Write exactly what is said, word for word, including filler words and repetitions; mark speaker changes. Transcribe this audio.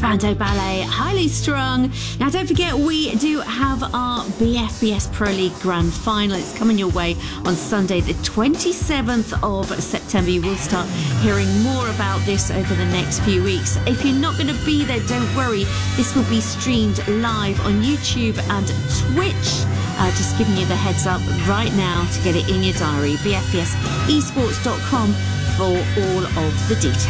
Speaker 1: Spandau Ballet, Highly Strung. Now, don't forget, we do have our B F B S Pro League Grand Final. It's coming your way on Sunday, the twenty-seventh of September. You will start hearing more about this over the next few weeks. If you're not going to be there, don't worry. This will be streamed live on YouTube and Twitch. Uh, just giving you the heads up right now to get it in your diary. B F B S esports dot com for all of the details.